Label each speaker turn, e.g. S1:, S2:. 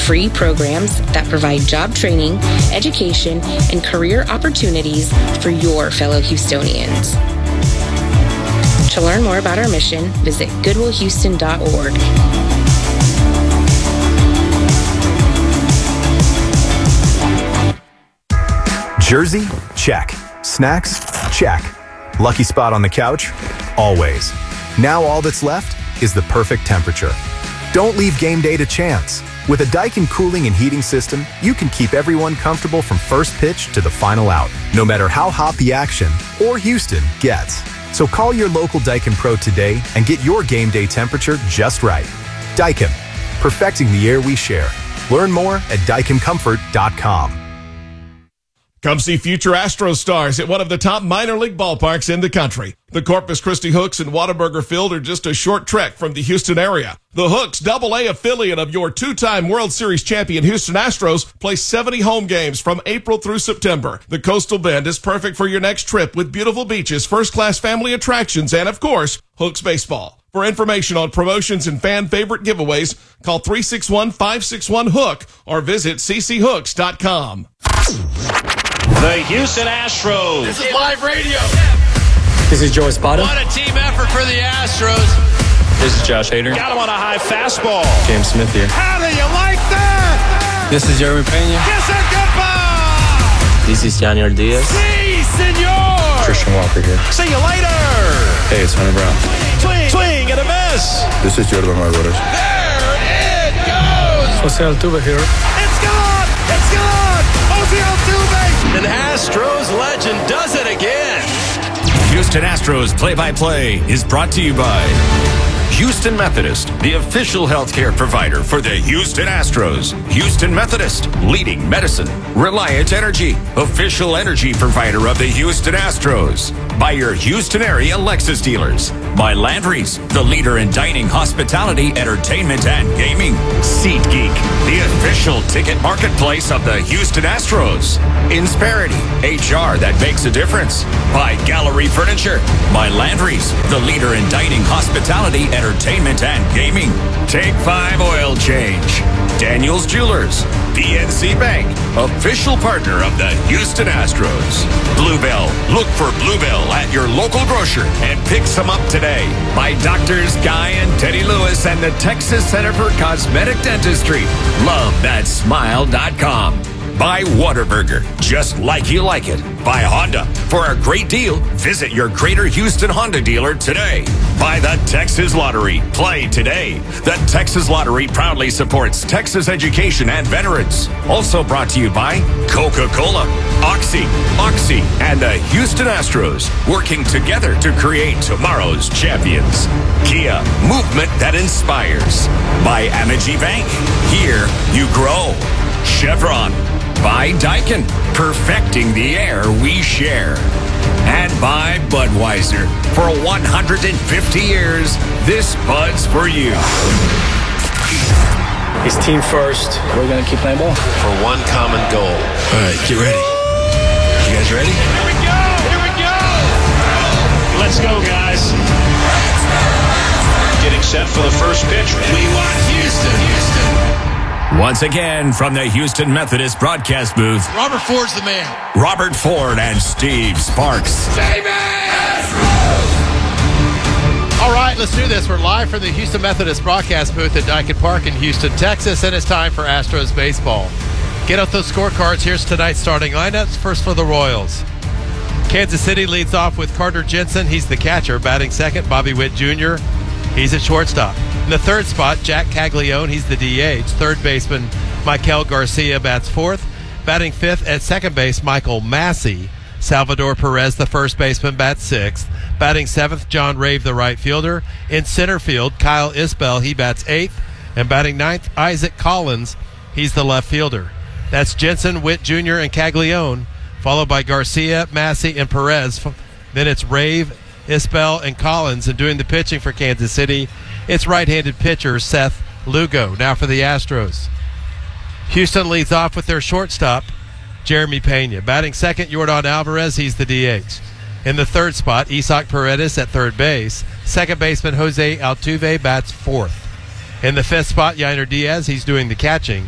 S1: free programs that provide job training, education, and career opportunities for your fellow Houstonians. To learn more about our mission, visit goodwillhouston.org.
S2: Jersey? Check. Snacks? Check. Lucky spot on the couch? Always. Now all that's left is the perfect temperature. Don't leave game day to chance. With a Daikin cooling and heating system, you can keep everyone comfortable from first pitch to the final out, no matter how hot the action or Houston gets. So call your local Daikin Pro today and get your game day temperature just right. Daikin, perfecting the air we share. Learn more at DaikinComfort.com.
S3: Come see future Astros stars at one of the top minor league ballparks in the country. The Corpus Christi Hooks and Whataburger Field are just a short trek from the Houston area. The Hooks, AA affiliate of your two-time World Series champion Houston Astros, play 70 home games from April through September. The Coastal Bend is perfect for your next trip with beautiful beaches, first-class family attractions, and, of course, Hooks baseball. For information on promotions and fan favorite giveaways, call 361-561-HOOK or visit cchooks.com.
S4: The Houston Astros.
S5: This is live radio.
S6: This is Joe Espada.
S5: What a team effort for the Astros.
S6: This is Josh Hader.
S4: Got him on a high fastball.
S6: James Smith here.
S5: How do you like that?
S6: This is Jeremy Pena.
S5: Kiss and goodbye.
S6: This is Yaniel Diaz.
S5: Si, senor.
S6: Christian Walker here.
S4: See you later.
S6: Hey, it's Hunter Brown.
S4: Swing and a miss.
S7: This is Jordan Alvarez.
S5: There it goes.
S6: Jose Altuve here.
S5: It's gone. It's gone. Jose Altuve.
S4: An Astros legend does it again.
S8: Houston Astros play-by-play is brought to you by Houston Methodist, the official healthcare provider for the Houston Astros. Houston Methodist, leading medicine. Reliant Energy, official energy provider of the Houston Astros. By your Houston area Lexus dealers. By Landry's, the leader in dining, hospitality, entertainment, and gaming. SeatGeek, the official ticket marketplace of the Houston Astros. Insperity, HR that makes a difference. By Gallery Furniture. By Landry's, the leader in dining, hospitality, entertainment, and gaming. Take 5 oil change. Daniels Jewelers, PNC Bank, official partner of the Houston Astros. Bluebell, look for Bluebell at your local grocer and pick some up today. By Doctors Guy and Teddy Lewis and the Texas Center for Cosmetic Dentistry. LoveThatSmile.com. By Whataburger, just like you like it. By Honda, for a great deal, visit your Greater Houston Honda dealer today. By the Texas Lottery, play today. The Texas Lottery proudly supports Texas education and veterans. Also brought to you by Coca-Cola, Oxy, and the Houston Astros, working together to create tomorrow's champions. Kia, movement that inspires. By Amegy Bank, here you grow. Chevron. By Daikin, perfecting the air we share. And by Budweiser, for 150 years, this Bud's for you.
S6: It's team first. We're going to keep playing ball.
S4: For one common goal.
S7: All right, get ready. You guys ready?
S5: Here we go. Here we go.
S4: Let's go, guys. Getting set for the first pitch.
S5: We want Houston.
S8: Once again, from the Houston Methodist broadcast booth,
S5: Robert Ford's the man.
S8: Robert Ford and Steve Sparks.
S9: All right, let's do this. We're live from the Houston Methodist broadcast booth at Daikin Park in Houston, Texas, and it's time for Astros baseball. Get out those scorecards. Here's tonight's starting lineups. First for the Royals. Kansas City leads off with Carter Jensen. He's the catcher. Batting second, Bobby Witt Jr. He's at shortstop. In the third spot, Jack Caglione. He's the DH. Third baseman, Michael Garcia, bats fourth. Batting fifth at second base, Michael Massey. Salvador Perez, the first baseman, bats sixth. Batting seventh, John Rave, the right fielder. In center field, Kyle Isbell. He bats eighth. And batting ninth, Isaac Collins. He's the left fielder. That's Jensen, Witt Jr., and Caglione, followed by Garcia, Massey, and Perez. Then it's Rave, Isbell, and Collins. And doing the pitching for Kansas City, it's right-handed pitcher Seth Lugo. Now for the Astros. Houston leads off with their shortstop, Jeremy Pena. Batting second, Yordan Alvarez. He's the DH. In the third spot, Isaac Paredes at third base. Second baseman Jose Altuve bats fourth. In the fifth spot, Yainer Diaz. He's doing the catching.